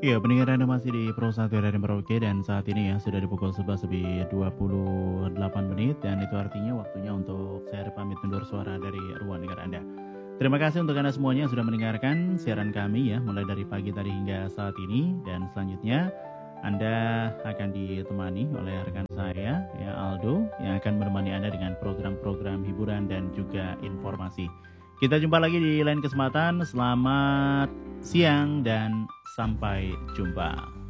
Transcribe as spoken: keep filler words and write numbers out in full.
Iya, pendengar Anda masih di Pro satu Radio Merauke dan saat ini ya sudah di pukul sebelas lebih dua puluh delapan menit dan itu artinya waktunya untuk saya pamit undur suara dari ruang dengar Anda. Terima kasih untuk Anda semuanya yang sudah mendengarkan siaran kami ya mulai dari pagi tadi hingga saat ini dan selanjutnya Anda akan ditemani oleh rekan saya ya Aldo yang akan menemani Anda dengan program-program hiburan dan juga informasi. Kita jumpa lagi di lain kesempatan. Selamat siang dan sampai jumpa.